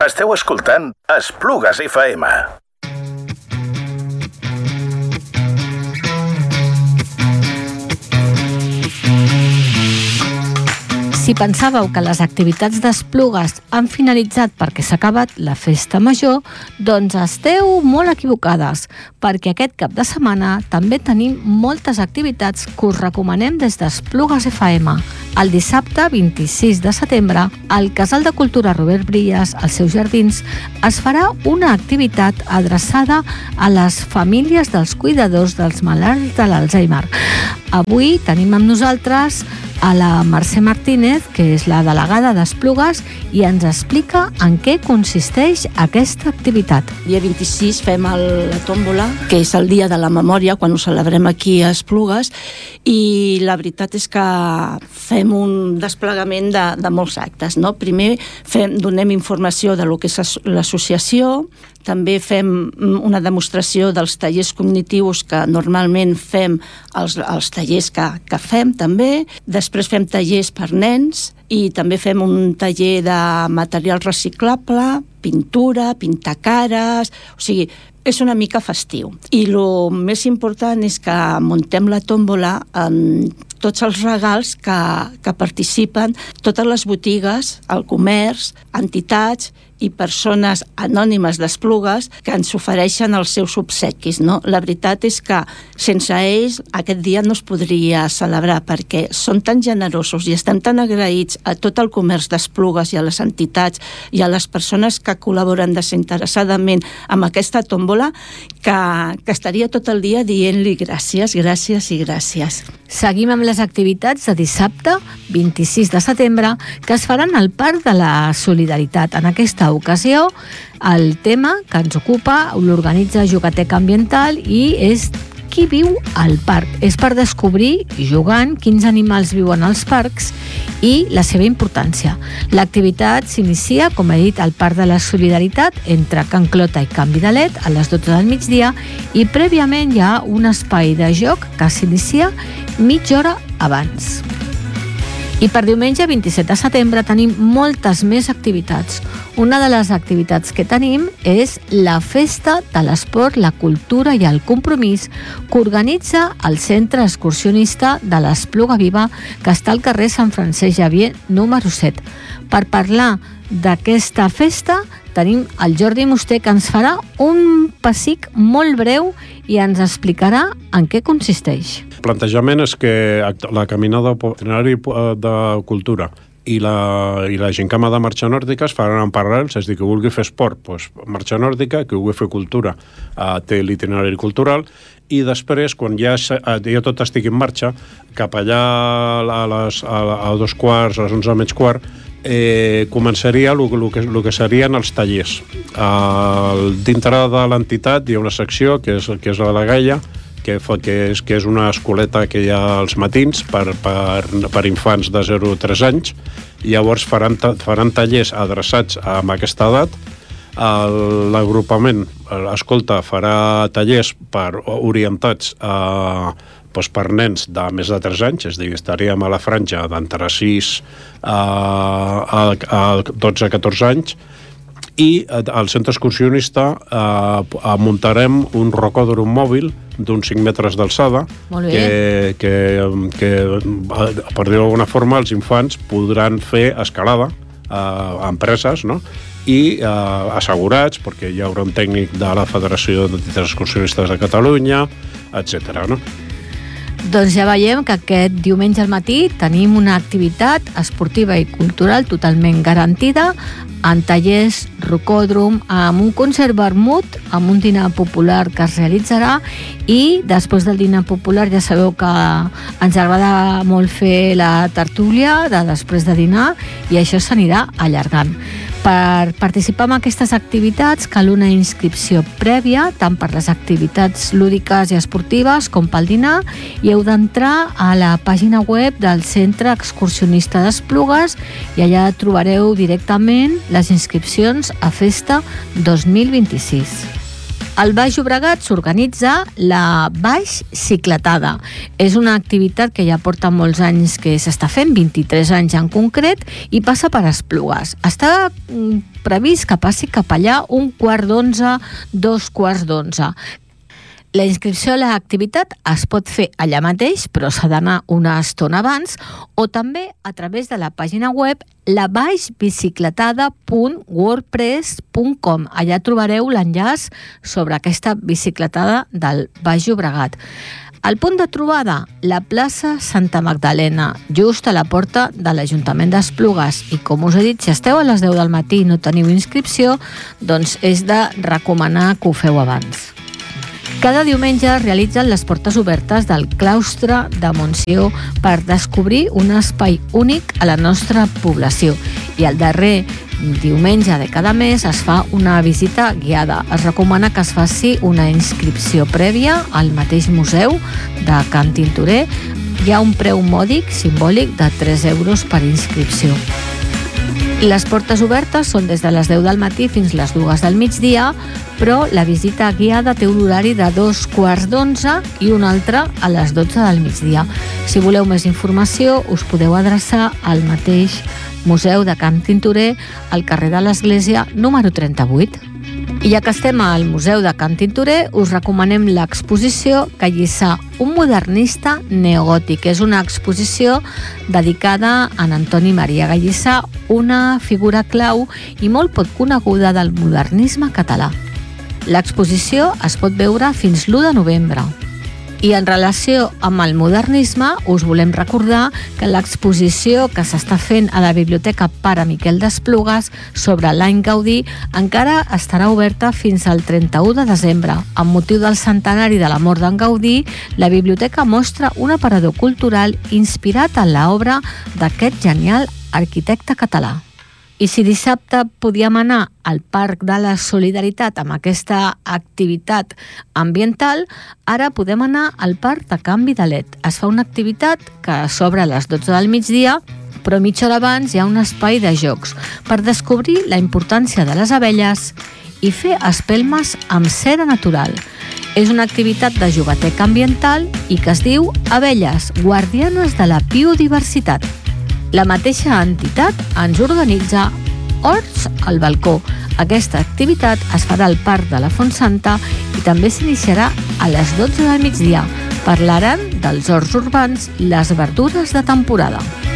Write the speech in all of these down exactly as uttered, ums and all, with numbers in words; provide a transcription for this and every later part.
Esteu escoltant Esplugues F M. Si pensàveu que les activitats d'Esplugues han finalitzat perquè s'ha acabat la festa major, doncs esteu molt equivocades, perquè aquest cap de setmana també tenim moltes activitats que us recomanem des d'Esplugues F M. El dissabte vint-i-sis de setembre, al Casal de Cultura Robert Brillas, als seus jardins, es farà una activitat adreçada a les famílies dels cuidadors dels malalts de l'Alzheimer. Avui tenim amb nosaltres a la Mercè Martínez, que és la delegada d'Esplugues, i ens explica en què consisteix aquesta activitat. El dia vint-i-sis fem el, la tòmbola, que és el dia de la memòria, quan ho celebrem aquí a Esplugues, i la veritat és que fem un desplegament de, de molts actes, no? Primer fem, donem informació de lo que és l'associació, també fem una demostració dels tallers cognitius que normalment fem els, els tallers que, que fem també. Després fem tallers per nens i també fem un taller de material reciclable, pintura, pintar cares, o sigui, és una mica festiu. I el més important és que muntem la tòmbola amb tots els regals que, que participen, totes les botigues, el comerç, entitats i persones anònimes d'Esplugues que ens ofereixen els seus obsequis, no? La veritat és que sense ells aquest dia no es podria celebrar, perquè són tan generosos i estem tan agraïts a tot el comerç d'Esplugues i a les entitats i a les persones que col·laboren desinteressadament amb aquesta tòmbola que, que estaria tot el dia dient-li gràcies, gràcies i gràcies. Seguim amb les activitats de dissabte, vint-i-sis de setembre, que es faran al Parc de la Solidaritat. En aquesta ocasió, el tema que ens ocupa l'organitza Jugateca Ambiental i és qui viu al parc. És per descobrir, jugant, quins animals viuen als parcs i la seva importància. L'activitat s'inicia, com he dit, al Parc de la Solidaritat entre Can Clota i Can Vidalet a les dotze del migdia i prèviament hi ha un espai de joc que s'inicia mitja hora abans. I per diumenge vint-i-set de setembre tenim moltes més activitats. Una de les activitats que tenim és la Festa de l'Esport, la Cultura i el Compromís que organitza el Centre Excursionista de l'Espluga Viva, que està al carrer Sant Francesc Xavier número set. Per parlar d'aquesta festa tenim el Jordi Musté, que ens farà un pessic molt breu i ens explicarà en què consisteix. El plantejament és que la caminada itinerari de cultura i la, i la gincama de marxa nòrdica es faran en paral·lels, és a dir, que vulgui fer esport, doncs, marxa nòrdica, que vulgui fer cultura, eh, té l'itinerari cultural, i després, quan ja, ja tot estigui en marxa, cap allà a, les, a, a dos quarts, a les onze menys quart, eh, començaria el, el, que, el que serien els tallers. Eh, dintre de l'entitat hi ha una secció que és, que és la de la Gaia, que, que, és, que és una escoleta que hi ha als matins per, per, per infants de zero a tres anys. Llavors faran, faran tallers adreçats a aquesta edat. L'agrupament, l'escolta, farà tallers per, orientats a, doncs per nens de més de tres anys, és a dir, estaríem a la franja d'entre sis a, a dotze a catorze anys, i al centre excursionista eh, muntarem un rocòdrom mòbil d'uns cinc metres d'alçada que, que, que, per dir-ho d'alguna forma, els infants podran fer escalada eh, a empreses, no? I eh, assegurats, perquè hi haurà un tècnic de la Federació d'Entitats Excursionistes de Catalunya, etcètera, no? Doncs ja veiem que aquest diumenge al matí tenim una activitat esportiva i cultural totalment garantida, en tallers, rocòdrom, amb un concert vermut, amb un dinar popular que es realitzarà, i després del dinar popular ja sabeu que ens agrada molt fer la tertúlia de després de dinar i això s'anirà allargant. Per participar en aquestes activitats cal una inscripció prèvia, tant per les activitats lúdiques i esportives com pel dinar, i heu d'entrar a la pàgina web del Centre Excursionista d'Esplugues i allà trobareu directament les inscripcions a Festa dos mil vint-i-sis. Al Baix Llobregat s'organitza la Baix Cicletada. És una activitat que ja porta molts anys que s'està fent, vint-i-tres anys en concret, i passa per Esplugues. Està previst que passi cap allà un quart d'onze, dos quarts d'onze. La inscripció a l'activitat es pot fer allà mateix, però s'ha d'anar una estona abans, o també a través de la pàgina web la baix bicicletada punt wordpress punt com. Allà trobareu l'enllaç sobre aquesta bicicletada del Baix Llobregat. El punt de trobada, la plaça Santa Magdalena, just a la porta de l'Ajuntament d'Esplugues. I com us he dit, si esteu a les deu del matí i no teniu inscripció, doncs és de recomanar que ho feu abans. Cada diumenge es realitzen les portes obertes del claustre de Montsió per descobrir un espai únic a la nostra població. I el darrer diumenge de cada mes es fa una visita guiada. Es recomana que es faci una inscripció prèvia al mateix museu de Can Tintorer. Hi ha un preu mòdic simbòlic de tres euros per inscripció. Les portes obertes són des de les deu del matí fins les dues del migdia, però la visita guiada té un horari de dos quarts d'onze i un altre a les dotze del migdia. Si voleu més informació, us podeu adreçar al mateix Museu de Can Tintorer, al carrer de l'Església, número trenta-vuit. I ja que estem al Museu de Can Tintorer, us recomanem l'exposició Callissar, un modernista neogòtic. És una exposició dedicada a en Antoni Maria Gallissar, una figura clau i molt poc coneguda del modernisme català. L'exposició es pot veure fins l'u de novembre. I en relació amb el modernisme, us volem recordar que l'exposició que s'està fent a la Biblioteca Pare Miquel d'Esplugues sobre l'any Gaudí encara estarà oberta fins al trenta-u de desembre. Amb motiu del centenari de la mort d'en Gaudí, la biblioteca mostra un aparador cultural inspirat en l'obra d'aquest genial arquitecte català. I si dissabte podíem anar al Parc de la Solidaritat amb aquesta activitat ambiental, ara podem anar al Parc de Can Vidalet. Es fa una activitat que s'obre a les dotze del migdia, però mitja hora abans hi ha un espai de jocs per descobrir la importància de les abelles i fer espelmes amb cera natural. És una activitat de jogueteca ambiental i que es diu Abelles, guardianes de la biodiversitat. La mateixa entitat ens organitza Horts al balcó. Aquesta activitat es farà al Parc de la Fontsanta i també s'iniciarà a les dotze del migdia. Parlaran dels horts urbans, les verdures de temporada.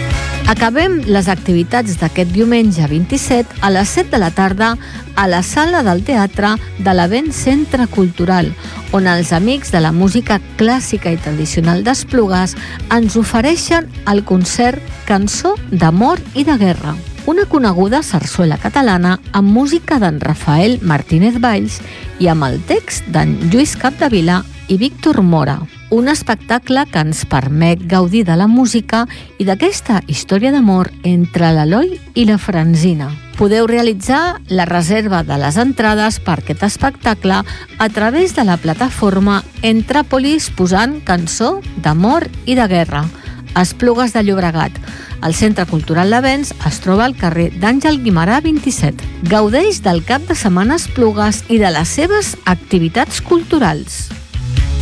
Acabem les activitats d'aquest diumenge vint-i-set a les set de la tarda a la sala del teatre de l'Avent Centre Cultural, on els amics de la música clàssica i tradicional d'Esplugues ens ofereixen el concert Cançó d'amor i de guerra, una coneguda sarsuela catalana amb música d'en Rafael Martínez Valls i amb el text d'en Lluís Capdevila i Víctor Mora. Un espectacle que ens permet gaudir de la música i d'aquesta història d'amor entre l'Eloi i la Francina. Podeu realitzar la reserva de les entrades per aquest espectacle a través de la plataforma Entràpolis posant Cançó d'amor i de guerra. Esplugues de Llobregat. El Centre Cultural L'Avenç es troba al carrer d'Àngel Guimerà vint-i-set. Gaudeix del cap de setmana Esplugues i de les seves activitats culturals.